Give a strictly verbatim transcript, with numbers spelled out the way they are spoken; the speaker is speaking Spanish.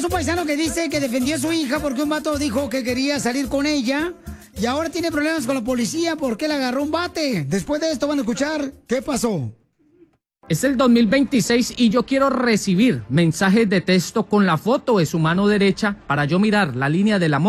un paisano que dice que defendió a su hija porque un vato dijo que quería salir con ella y ahora tiene problemas con la policía porque le agarró un bate. Después de esto van a escuchar qué pasó. Es el dos mil veintiséis y yo quiero recibir mensajes de texto con la foto de su mano derecha para yo mirar la línea del amor.